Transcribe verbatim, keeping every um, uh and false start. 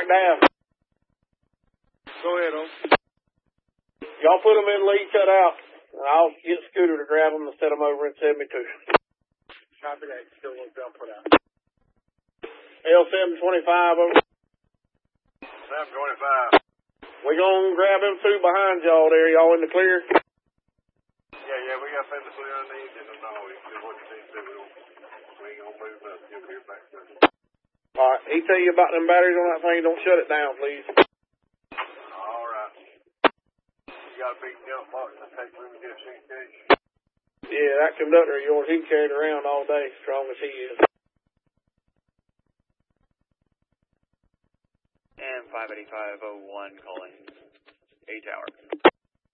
down. Go ahead, on. Y'all put them in lead cut out, and I'll get Scooter to grab them and set them over in seventy-two. Copy that. Still won't be put out. L seven twenty-five over. seven twenty-five. We gonna grab them two behind y'all there. Y'all in the clear? Yeah, yeah, we got to the clear on these, and no, we do what you need to do. We ain't gonna move nothing. You'll be back there. All right. He tell you about them batteries on that thing. Don't shut it down, please. All right. You got a big jump box that takes room to get a sheet cage? Yeah, that conductor of yours, he carried around all day, strong as he is. And five eighty-five oh one calling A Tower.